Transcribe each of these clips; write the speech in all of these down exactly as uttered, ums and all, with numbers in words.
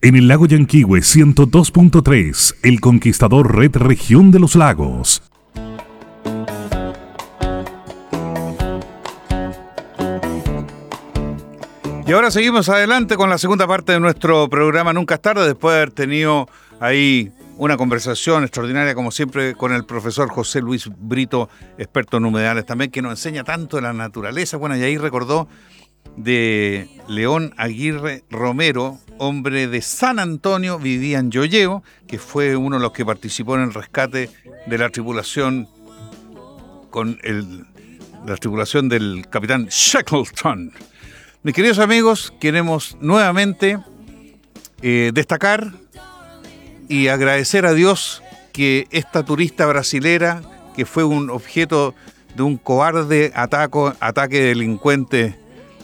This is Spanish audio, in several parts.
En el lago Yanquihue ciento dos punto tres, El Conquistador Red Región de los Lagos. Y ahora seguimos adelante con la segunda parte de nuestro programa Nunca es tarde, después de haber tenido ahí una conversación extraordinaria, como siempre, con el profesor José Luis Brito, experto en humedales también, que nos enseña tanto de la naturaleza. Bueno, y ahí recordó de León Aguirre Romero, hombre de San Antonio, vivía en Yoyeo, que fue uno de los que participó en el rescate de la tripulación con el, la tripulación del capitán Shackleton. Mis queridos amigos, queremos nuevamente eh, destacar y agradecer a Dios que esta turista brasilera, que fue un objeto de un cobarde ataco, ataque de delincuentes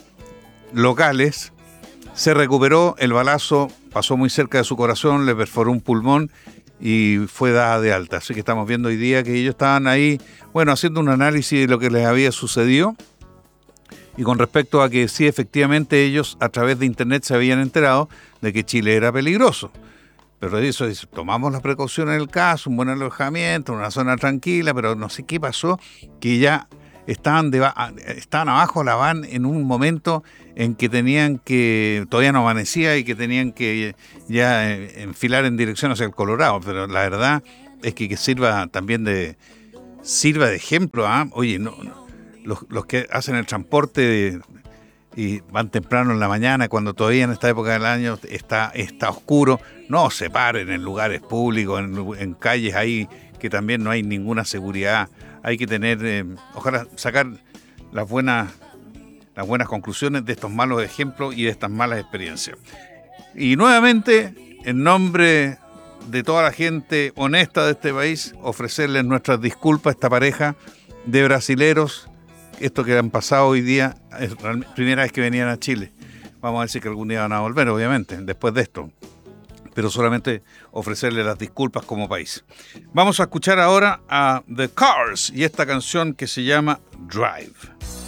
locales, se recuperó. El balazo pasó muy cerca de su corazón, le perforó un pulmón y fue dada de alta. Así que estamos viendo hoy día que ellos estaban ahí, bueno, haciendo un análisis de lo que les había sucedido. Y con respecto a que sí, efectivamente, ellos a través de internet se habían enterado de que Chile era peligroso. Pero eso es, tomamos las precauciones del caso, un buen alojamiento, una zona tranquila, pero no sé qué pasó, que ya estaban, de, estaban abajo de la van en un momento en que tenían que, todavía no amanecía y que tenían que ya enfilar en dirección hacia el Colorado. Pero la verdad es que, que sirva también de, sirva de ejemplo. ¿eh? Oye, no, no. Los, los que hacen el transporte de, y van temprano en la mañana, cuando todavía en esta época del año está, está oscuro, no se paren en lugares públicos, en, en calles ahí que también no hay ninguna seguridad. Hay que tener, eh, ojalá sacar las buenas, las buenas conclusiones de estos malos ejemplos y de estas malas experiencias. Y nuevamente, en nombre de toda la gente honesta de este país, ofrecerles nuestras disculpas a esta pareja de brasileros. Esto que han pasado hoy día es la primera vez que venían a Chile. Vamos a decir que algún día van a volver, obviamente, después de esto. Pero solamente ofrecerle las disculpas como país. Vamos a escuchar ahora a The Cars y esta canción que se llama Drive.